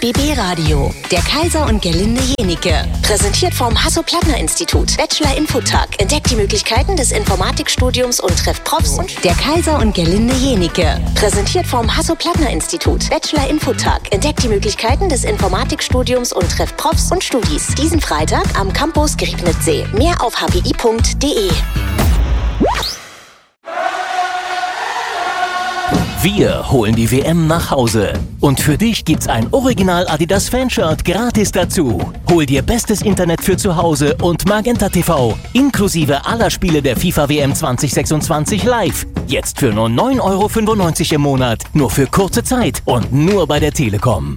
BB Radio. Der Kaiser und Gerlinde Jenike. Präsentiert vom Hasso-Plattner-Institut. Bachelor-Infotag. Entdeckt die Möglichkeiten des Informatikstudiums und trefft Profs. Und der Kaiser und Gerlinde Jenike. Präsentiert vom Hasso-Plattner-Institut. Bachelor-Infotag. Entdeckt die Möglichkeiten des Informatikstudiums und trefft Profs und Studis. Diesen Freitag am Campus Griebnitzsee. Mehr auf hpi.de. Wir holen die WM nach Hause. Und für dich gibt's ein Original Adidas Fanshirt gratis dazu. Hol dir bestes Internet für zu Hause und Magenta TV. Inklusive aller Spiele der FIFA WM 2026 live. Jetzt für nur 9,95 € im Monat. Nur für kurze Zeit und nur bei der Telekom.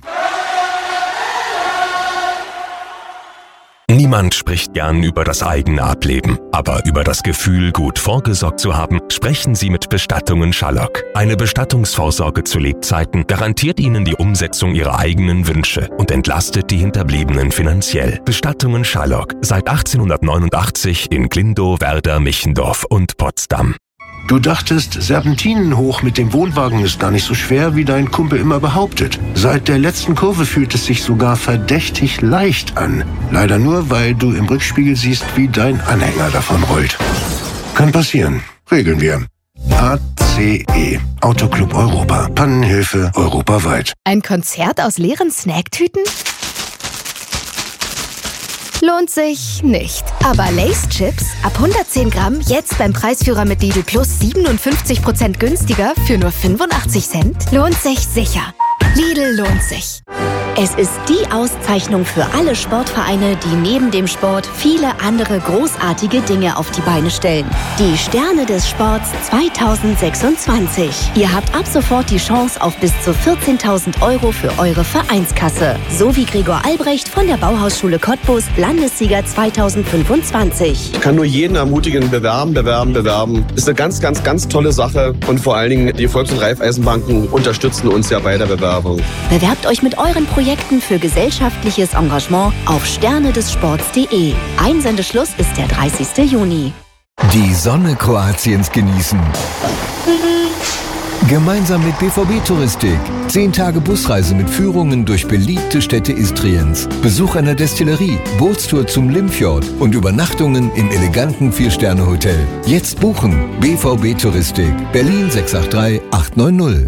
Niemand spricht gern über das eigene Ableben, aber über das Gefühl, gut vorgesorgt zu haben, sprechen Sie mit Bestattungen Schallock. Eine Bestattungsvorsorge zu Lebzeiten garantiert Ihnen die Umsetzung Ihrer eigenen Wünsche und entlastet die Hinterbliebenen finanziell. Bestattungen Schallock, seit 1889 in Glindow, Werder, Michendorf und Potsdam. Du dachtest, Serpentinen hoch mit dem Wohnwagen ist gar nicht so schwer, wie dein Kumpel immer behauptet. Seit der letzten Kurve fühlt es sich sogar verdächtig leicht an. Leider nur, weil du im Rückspiegel siehst, wie dein Anhänger davon rollt. Kann passieren. Regeln wir. ACE. Autoclub Europa. Pannenhilfe europaweit. Ein Konzert aus leeren Snacktüten? Lohnt sich nicht. Aber Lay's Chips ab 110 Gramm jetzt beim Preisführer mit Lidl Plus 57% günstiger für nur 85 Cent? Lohnt sich sicher. Lidl lohnt sich. Es ist die Auszeichnung für alle Sportvereine, die neben dem Sport viele andere großartige Dinge auf die Beine stellen. Die Sterne des Sports 2026. Ihr habt ab sofort die Chance auf bis zu 14.000 € für eure Vereinskasse. So wie Gregor Albrecht von der Bauhausschule Cottbus, Landessieger 2025. Ich kann nur jeden ermutigen, bewerben. Ist eine ganz, ganz, ganz tolle Sache. Und vor allen Dingen, die Volks- und Raiffeisenbanken unterstützen uns ja bei der Bewerbung. Bewerbt euch mit euren Projekten für gesellschaftliches Engagement auf sternedessports.de. Einsendeschluss ist der 30. Juni. Die Sonne Kroatiens genießen. Gemeinsam mit BVB Touristik. 10 Tage Busreise mit Führungen durch beliebte Städte Istriens. Besuch einer Destillerie, Bootstour zum Limfjord und Übernachtungen im eleganten 4-Sterne-Hotel. Jetzt buchen. BVB Touristik. Berlin 683 890.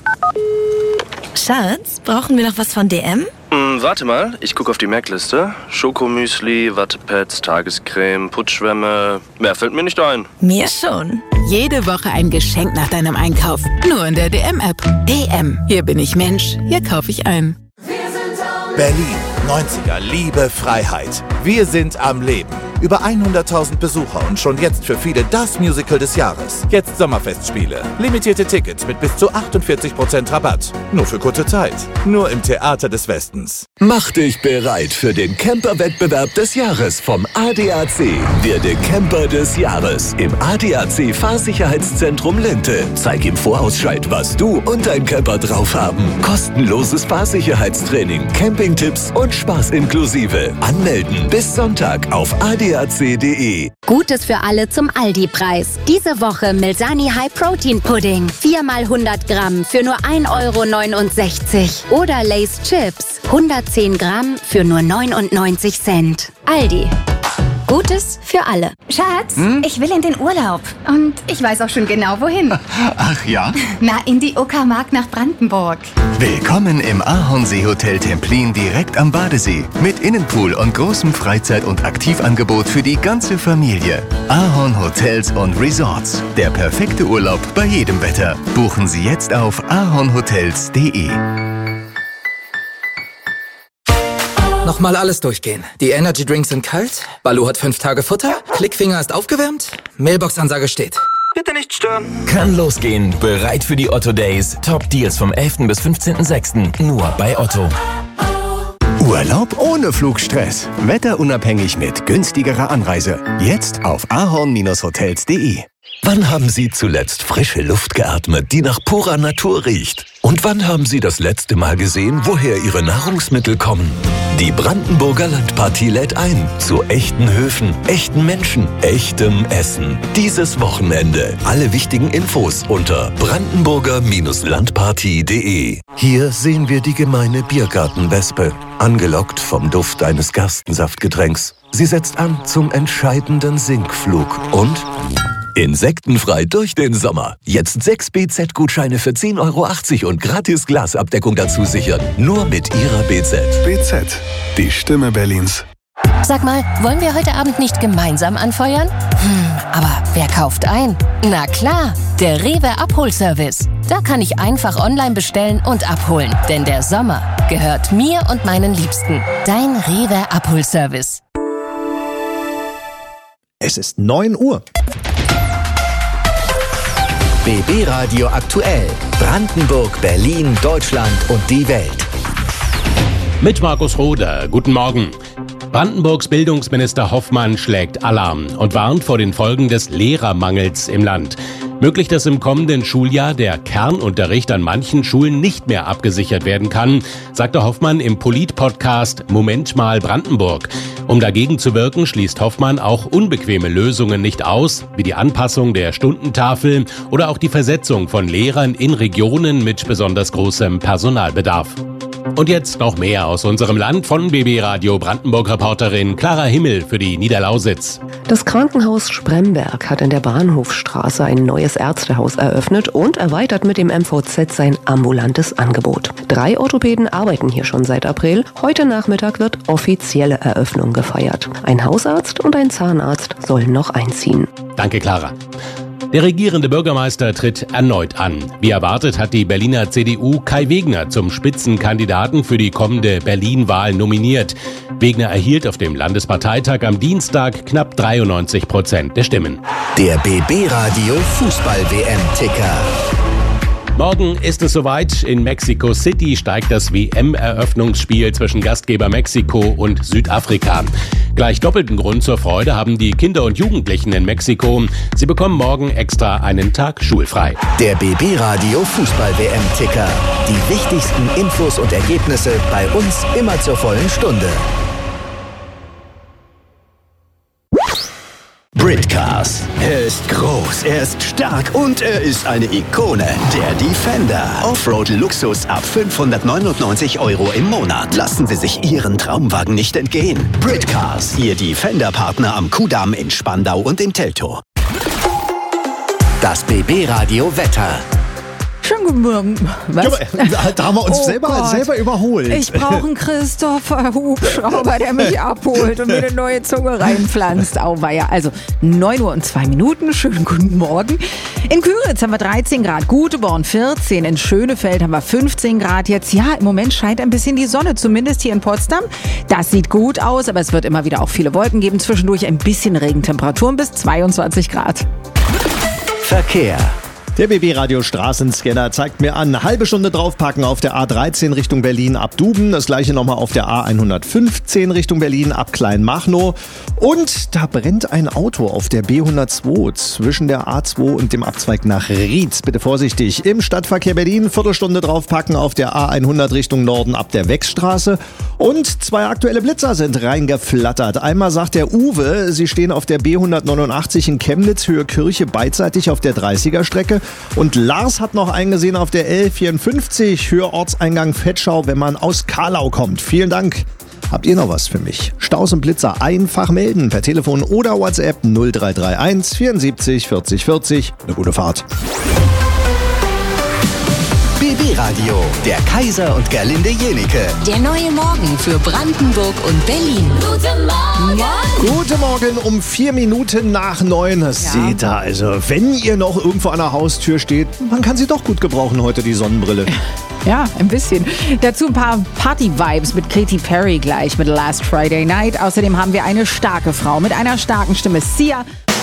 Schatz, brauchen wir noch was von DM? Warte mal, ich gucke auf die Merkliste. Schokomüsli, Wattepads, Tagescreme, Putzschwämme. Mehr fällt mir nicht ein. Mir schon. Jede Woche ein Geschenk nach deinem Einkauf. Nur in der DM-App. DM. Hier bin ich Mensch. Hier kaufe ich ein. Berlin, 90er, Liebe, Freiheit. Wir sind am Leben. Über 100.000 Besucher und schon jetzt für viele das Musical des Jahres. Jetzt Sommerfestspiele. Limitierte Tickets mit bis zu 48% Rabatt. Nur für kurze Zeit. Nur im Theater des Westens. Mach dich bereit für den Camper-Wettbewerb des Jahres vom ADAC. Werde Camper des Jahres im ADAC Fahrsicherheitszentrum Lente. Zeig im Vorausscheid, was du und dein Camper drauf haben. Kostenloses Fahrsicherheitstraining, Campingtipps und Spaß inklusive. Anmelden bis Sonntag auf adac.de. Gutes für alle zum Aldi-Preis. Diese Woche Milsani High Protein Pudding. 4 mal 100 Gramm für nur 1,69 €. Oder Lay's Chips. 110 Gramm für nur 99 Cent. Aldi. Gutes für alle. Schatz, ich will in den Urlaub. Und ich weiß auch schon genau, wohin. Ach ja? Na, in die Uckermark nach Brandenburg. Willkommen im Ahornsee-Hotel Templin direkt am Badesee. Mit Innenpool und großem Freizeit- und Aktivangebot für die ganze Familie. Ahorn Hotels und Resorts. Der perfekte Urlaub bei jedem Wetter. Buchen Sie jetzt auf ahornhotels.de. Nochmal alles durchgehen. Die Energy Drinks sind kalt, Baloo hat 5 Tage Futter, Klickfinger ist aufgewärmt, Mailbox-Ansage steht. Bitte nicht stören. Kann losgehen. Bereit für die Otto Days. Top Deals vom 11. bis 15.06. Nur bei Otto. Urlaub ohne Flugstress. Wetterunabhängig mit günstigerer Anreise. Jetzt auf ahorn-hotels.de. Wann haben Sie zuletzt frische Luft geatmet, die nach purer Natur riecht? Und wann haben Sie das letzte Mal gesehen, woher Ihre Nahrungsmittel kommen? Die Brandenburger Landpartie lädt ein zu echten Höfen, echten Menschen, echtem Essen. Dieses Wochenende. Alle wichtigen Infos unter brandenburger-landpartie.de. Hier sehen wir die gemeine Biergartenwespe, angelockt vom Duft eines Gerstensaftgetränks. Sie setzt an zum entscheidenden Sinkflug und... insektenfrei durch den Sommer. Jetzt 6 BZ-Gutscheine für 10,80 € und gratis Glasabdeckung dazu sichern. Nur mit Ihrer BZ. BZ, die Stimme Berlins. Sag mal, wollen wir heute Abend nicht gemeinsam anfeuern? Aber wer kauft ein? Na klar, der Rewe Abholservice. Da kann ich einfach online bestellen und abholen. Denn der Sommer gehört mir und meinen Liebsten. Dein Rewe Abholservice. Es ist 9 Uhr. BB Radio aktuell. Brandenburg, Berlin, Deutschland und die Welt. Mit Markus Roder. Guten Morgen. Brandenburgs Bildungsminister Hoffmann schlägt Alarm und warnt vor den Folgen des Lehrermangels im Land. Möglich, dass im kommenden Schuljahr der Kernunterricht an manchen Schulen nicht mehr abgesichert werden kann, sagte Hoffmann im Polit-Podcast Moment mal Brandenburg. Um dagegen zu wirken, schließt Hoffmann auch unbequeme Lösungen nicht aus, wie die Anpassung der Stundentafel oder auch die Versetzung von Lehrern in Regionen mit besonders großem Personalbedarf. Und jetzt noch mehr aus unserem Land von BB Radio Brandenburg-Reporterin Clara Himmel für die Niederlausitz. Das Krankenhaus Spremberg hat in der Bahnhofstraße ein neues Ärztehaus eröffnet und erweitert mit dem MVZ sein ambulantes Angebot. 3 Orthopäden arbeiten hier schon seit April. Heute Nachmittag wird offizielle Eröffnung gefeiert. Ein Hausarzt und ein Zahnarzt sollen noch einziehen. Danke, Clara. Der regierende Bürgermeister tritt erneut an. Wie erwartet hat die Berliner CDU Kai Wegner zum Spitzenkandidaten für die kommende Berlin-Wahl nominiert. Wegner erhielt auf dem Landesparteitag am Dienstag knapp 93% der Stimmen. Der BB Radio Fußball-WM-Ticker. Morgen ist es soweit. In Mexico City steigt das WM-Eröffnungsspiel zwischen Gastgeber Mexiko und Südafrika. Gleich doppelten Grund zur Freude haben die Kinder und Jugendlichen in Mexiko. Sie bekommen morgen extra einen Tag schulfrei. Der BB Radio Fußball-WM-Ticker. Die wichtigsten Infos und Ergebnisse bei uns immer zur vollen Stunde. Britcars. Er ist groß, er ist stark und er ist eine Ikone. Der Defender. Offroad-Luxus ab 599 € im Monat. Lassen Sie sich Ihren Traumwagen nicht entgehen. Britcars. Ihr Defender-Partner am Kudamm in Spandau und in Teltow. Das BB Radio Wetter. Schönen guten Morgen. Was? Ja, da haben wir uns selber überholt. Ich brauche einen Christopher Hubschrauber, der mich abholt und mir eine neue Zunge reinpflanzt. Auweia. Also 9 Uhr und 2 Minuten. Schönen guten Morgen. In Küritz haben wir 13 Grad, Guteborn 14, in Schönefeld haben wir 15 Grad jetzt. Ja, im Moment scheint ein bisschen die Sonne, zumindest hier in Potsdam. Das sieht gut aus, aber es wird immer wieder auch viele Wolken geben. Zwischendurch ein bisschen Regentemperaturen bis 22 Grad. Verkehr. Der BB-Radio Straßenscanner zeigt mir an, halbe Stunde draufpacken auf der A13 Richtung Berlin ab Duben, das gleiche nochmal auf der A115 Richtung Berlin ab Kleinmachnow und da brennt ein Auto auf der B102 zwischen der A2 und dem Abzweig nach Rietz. Bitte vorsichtig. Im Stadtverkehr Berlin Viertelstunde draufpacken auf der A100 Richtung Norden ab der Wechstraße und 2 aktuelle Blitzer sind reingeflattert. Einmal sagt der Uwe, sie stehen auf der B189 in Chemnitz, Höhe Kirche, beidseitig auf der 30er Strecke. Und Lars hat noch einen gesehen auf der L54, Höhe Ortseingang Vetschau, wenn man aus Karlau kommt. Vielen Dank. Habt ihr noch was für mich? Staus und Blitzer einfach melden per Telefon oder WhatsApp 0331 74 40 40. Eine gute Fahrt. BB Radio, der Kaiser und Gerlinde Jenike. Der neue Morgen für Brandenburg und Berlin. Guten Morgen. Guten Morgen um 4 Minuten nach 9. Ja. Seht ihr, also wenn ihr noch irgendwo an der Haustür steht, man kann sie doch gut gebrauchen heute, die Sonnenbrille. Ja, ein bisschen. Dazu ein paar Party-Vibes mit Katy Perry gleich mit Last Friday Night. Außerdem haben wir eine starke Frau mit einer starken Stimme, Sia.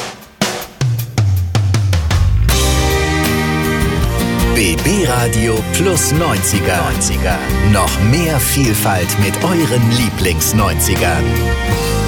BB Radio plus 90er. Noch mehr Vielfalt mit euren Lieblings-90ern.